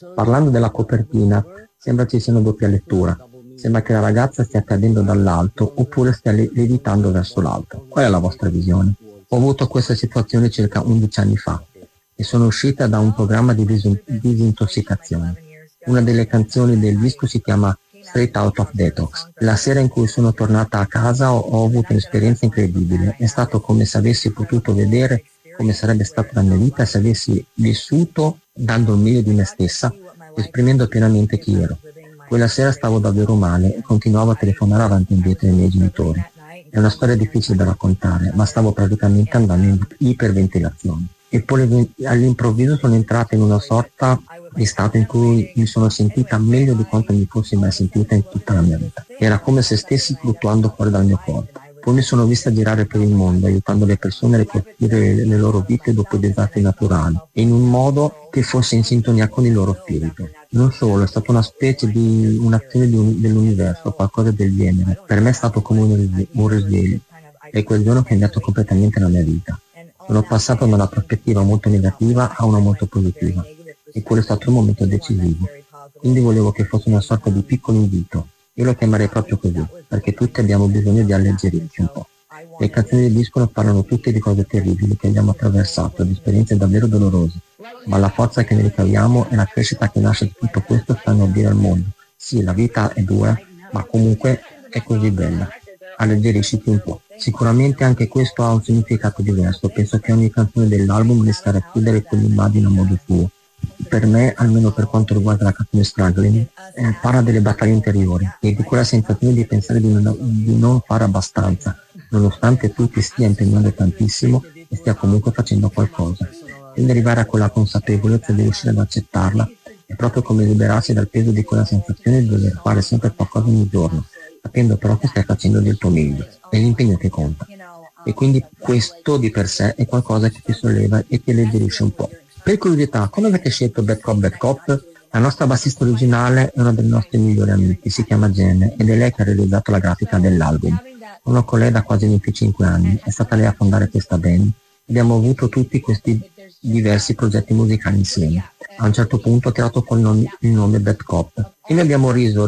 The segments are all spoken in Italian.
Parlando della copertina, sembra ci sia una doppia lettura. Sembra che la ragazza stia cadendo dall'alto oppure stia levitando verso l'alto. Qual è la vostra visione? Ho avuto questa situazione circa 11 anni fa e sono uscita da un programma di disintossicazione. Una delle canzoni del disco si chiama Straight Out of Detox. La sera in cui sono tornata a casa ho avuto un'esperienza incredibile. È stato come se avessi potuto vedere come sarebbe stata la mia vita se avessi vissuto dando il meglio di me stessa, esprimendo pienamente chi ero. Quella sera stavo davvero male e continuavo a telefonare avanti e indietro ai miei genitori. È una storia difficile da raccontare, ma stavo praticamente andando in iperventilazione. E poi all'improvviso sono entrata in una sorta di stato in cui mi sono sentita meglio di quanto mi fossi mai sentita in tutta la mia vita. Era come se stessi fluttuando fuori dal mio corpo. Poi mi sono vista girare per il mondo, aiutando le persone a ricostruire le loro vite dopo i disastri naturali, in un modo che fosse in sintonia con il loro spirito. Non solo, è stata una specie di un'azione dell'universo, qualcosa del genere. Per me è stato come un risveglio. È quel giorno che è cambiato completamente la mia vita. Sono passato da una prospettiva molto negativa a una molto positiva. E quello è stato un momento decisivo. Quindi volevo che fosse una sorta di piccolo invito. Io lo chiamerei proprio così, perché tutti abbiamo bisogno di alleggerirci un po'. Le canzoni del disco parlano tutte di cose terribili che abbiamo attraversato, di esperienze davvero dolorose, ma la forza che ne ricaviamo e la crescita che nasce da tutto questo stanno a dire al mondo: sì, la vita è dura, ma comunque è così bella. Alleggerisciti un po'. Sicuramente anche questo ha un significato diverso. Penso che ogni canzone dell'album riesca a racchiudere quell'immagine a modo suo. Per me, almeno per quanto riguarda la canzone Struggling, parla delle battaglie interiori e di quella sensazione di pensare di non fare abbastanza, nonostante tu ti stia impegnando tantissimo e stia comunque facendo qualcosa. Quindi arrivare a quella consapevolezza di riuscire ad accettarla è proprio come liberarsi dal peso di quella sensazione di dover fare sempre qualcosa ogni giorno, sapendo però che stai facendo del tuo meglio, è l'impegno che conta. E quindi questo di per sé è qualcosa che ti solleva e ti alleggerisce un po'. Per curiosità, come avete scelto Bad Cop Bad Cop? La nostra bassista originale è una delle nostre migliori amiche, si chiama Jen, ed è lei che ha realizzato la grafica dell'album. Sono con lei da quasi 25 anni, è stata lei a fondare questa band. Abbiamo avuto tutti questi diversi progetti musicali insieme. A un certo punto ha tirato fuori il nome Bad Cop e noi abbiamo riso,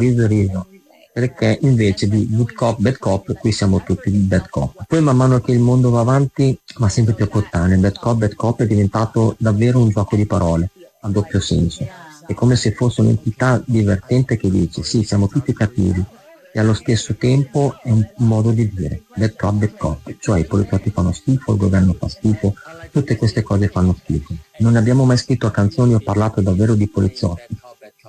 perché invece di Good Cop, Bad Cop, qui siamo tutti di Bad Cop. Poi man mano che il mondo va avanti va sempre più accortane. Bad Cop è diventato davvero un gioco di parole, a doppio senso. È come se fosse un'entità divertente che dice sì, siamo tutti cattivi, e allo stesso tempo è un modo di dire Bad Cop, cioè i poliziotti fanno schifo, il governo fa schifo, tutte queste cose fanno schifo. Non abbiamo mai scritto canzoni o parlato davvero di poliziotti.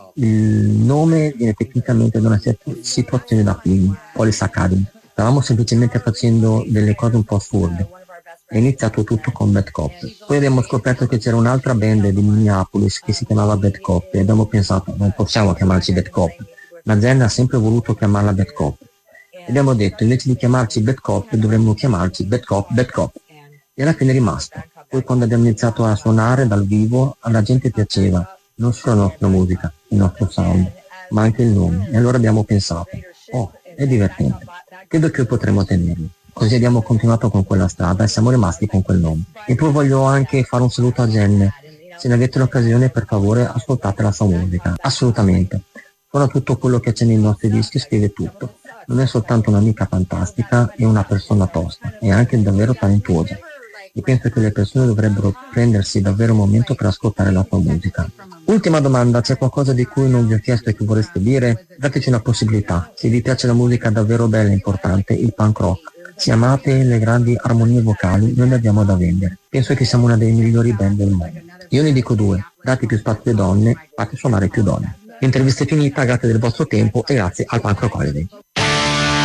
Il nome viene tecnicamente da una situazione da film, Police Academy. Stavamo semplicemente facendo delle cose un po' assurde. È iniziato tutto con Bad Cop. Poi abbiamo scoperto che c'era un'altra band di Minneapolis che si chiamava Bad Cop e abbiamo pensato non possiamo chiamarci Bad Cop. Ma Jen ha sempre voluto chiamarla Bad Cop. E abbiamo detto invece di chiamarci Bad Cop dovremmo chiamarci Bad Cop. E alla fine è rimasto. Poi quando abbiamo iniziato a suonare dal vivo alla gente piaceva non solo la nostra musica, il nostro sound, ma anche il nome. E allora abbiamo pensato, è divertente, credo che potremmo tenerlo. Così abbiamo continuato con quella strada e siamo rimasti con quel nome. E poi voglio anche fare un saluto a Jen. Se ne avete l'occasione, per favore, ascoltate la sua musica. Assolutamente. Suona tutto quello che c'è nei nostri dischi, scrive tutto. Non è soltanto un'amica fantastica, è una persona tosta, è anche davvero talentuosa. E penso che le persone dovrebbero prendersi davvero un momento per ascoltare la tua musica. Ultima domanda, c'è qualcosa di cui non vi ho chiesto e che vorreste dire? Dateci una possibilità. Se vi piace la musica davvero bella e importante, il punk rock, se amate le grandi armonie vocali, noi le abbiamo da vendere. Penso che siamo una delle migliori band del mondo. Io ne dico due, date più spazio alle donne, fate suonare più donne. L'intervista è finita, grazie del vostro tempo e grazie al Punk Rock Holiday.